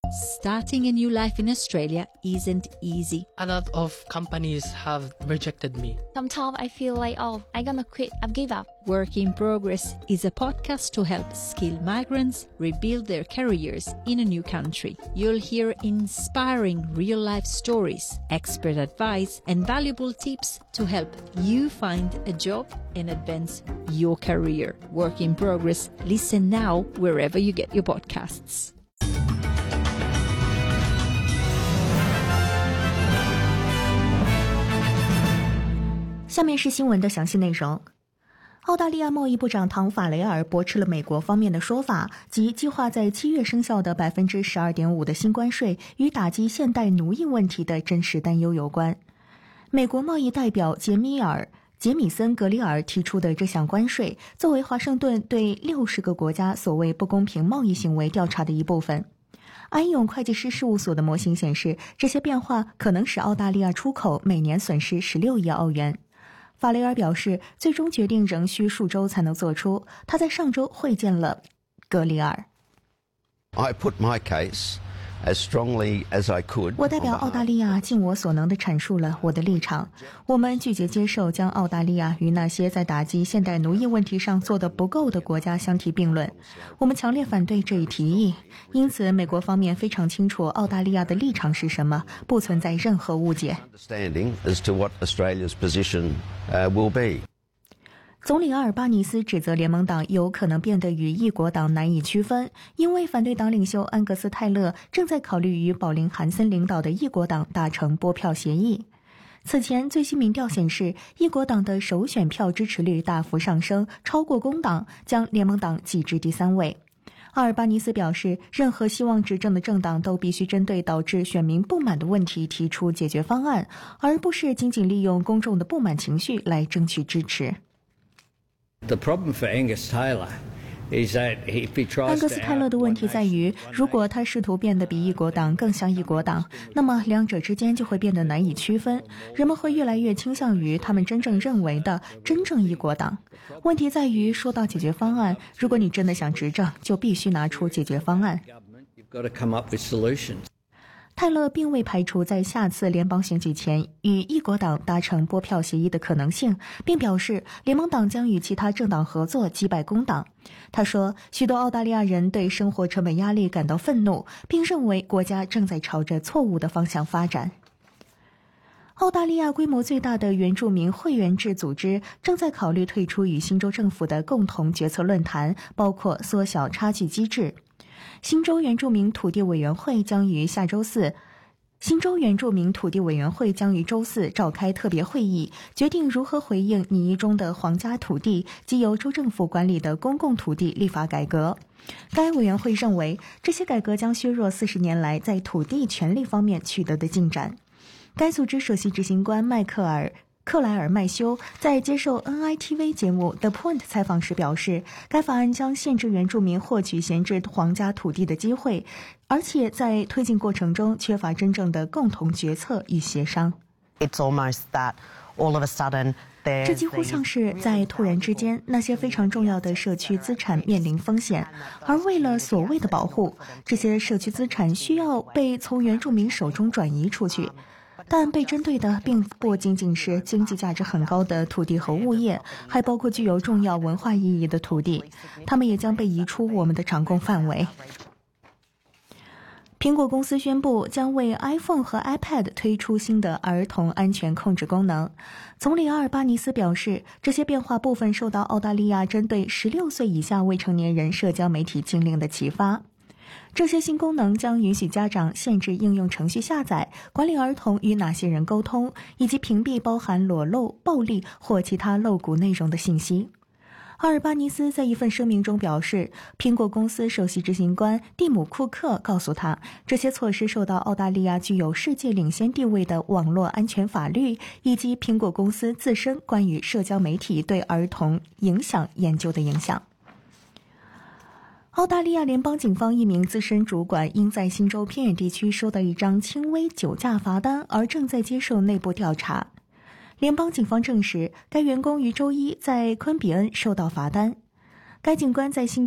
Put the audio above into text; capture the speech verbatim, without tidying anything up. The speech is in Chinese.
Starting a new life in Australia isn't easy. A lot of companies have rejected me. Sometimes I feel like, oh, I'm gonna quit, I've give up. Work in Progress is a podcast to help skilled migrants rebuild their careers in a new country. You'll hear inspiring real-life stories, expert advice, and valuable tips to help you find a job and advance your career. Work in Progress. Listen now wherever you get your podcasts. 下面是新闻的详细内容。澳大利亚贸易部长唐法雷尔驳斥了美国方面的说法，即计划在七月生效的 百分之十二点五 的新关税与打击现代奴役问题的真实担忧有关。美国贸易代表杰米尔杰米森·格里尔提出的这项关税，作为华盛顿对六十个国家所谓不公平贸易行为调查的一部分。安永会计师事务所的模型显示，这些变化可能使澳大利亚出口每年损失十六亿澳元。法雷尔表示，最终决定仍需数周才能做出。他在上周会见了格里尔。 I put my case as strongly as I could. 我代表澳大利亚尽我所能地阐述了我的立场。我们拒绝接受将澳大利亚与那些在打击现代奴役问题上做得不够的国家相提并论。我们强烈反对这一提议。因此，美国方面非常清楚澳大利亚的立场是什么，不存在任何误解。 Understanding as to what Australia's position uh, will be. 总理阿尔巴尼斯指责联盟党有可能变得与异国党难以区分，因为反对党领袖安格斯·泰勒正在考虑与保林·韩森领导的异国党达成拨票协议。此前最新民调显示，异国党的首选票支持率大幅上升，超过工党，将联盟党挤至第三位。阿尔巴尼斯表示，任何希望执政的政党都必须针对导致选民不满的问题提出解决方案，而不是仅仅利用公众的不满情绪来争取支持。 The problem for Angus Taylor is that if he tries to 安格斯·泰勒的问题在于，如果他试图变得比异国党更像异国党，那么两者之间就会变得难以区分，人们会越来越倾向于他们真正认为的真正异国党。问题在于，说到解决方案，如果你真的想执政，就必须拿出解决方案。泰勒并未排除在下次联邦选举前与异国党达成拨票协议的可能性，并表示联盟党将与其他政党合作击败工党。他说，许多澳大利亚人对生活成本压力感到愤怒，并认为国家正在朝着错误的方向发展。澳大利亚规模最大的原住民会员制组织正在考虑退出与新州政府的共同决策论坛，包括缩小差距机制。新州原住民土地委员会将于下周四新州原住民土地委员会将于周四召开特别会议，决定如何回应拟议中的皇家土地及由州政府管理的公共土地立法改革。该委员会认为，这些改革将削弱四十年来在土地权利方面取得的进展。该组织首席执行官迈克尔克莱尔麦修在接受 N I T V 节目 The Point 采访时表示，该法案将限制原住民获取闲置皇家土地的机会，而且在推进过程中缺乏真正的共同决策与协商。 It's almost that all of a sudden 这几乎像是在突然之间，那些非常重要的社区资产面临风险，而为了所谓的保护，这些社区资产需要被从原住民手中转移出去。但被针对的并不仅仅是经济价值很高的土地和物业，还包括具有重要文化意义的土地，它们也将被移出我们的掌控范围。苹果公司宣布将为 iPhone 和 iPad 推出新的儿童安全控制功能。总理阿尔巴尼斯表示，这些变化部分受到澳大利亚针对十六岁以下未成年人社交媒体禁令的启发。这些新功能将允许家长限制应用程序下载，管理儿童与哪些人沟通，以及屏蔽包含裸露、暴力或其他露骨内容的信息。阿尔巴尼斯在一份声明中表示，苹果公司首席执行官蒂姆·库克告诉他，这些措施受到澳大利亚具有世界领先地位的网络安全法律以及苹果公司自身关于社交媒体对儿童影响研究的影响。澳大利亚联邦警方一名资深主管因在新州偏远地区收到一张轻微酒驾罚单而正在接受内部调查。联邦警方证实，该员工于周一在昆比恩收到罚单。该警官在新